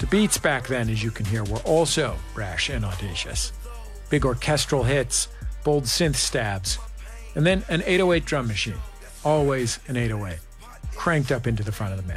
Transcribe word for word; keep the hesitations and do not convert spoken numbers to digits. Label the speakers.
Speaker 1: beats back then, as you can hear, were also brash and audacious. Big orchestral hits, bold synth stabs, and then an eight oh eight drum machine, always an eight oh eight, cranked up into the front of the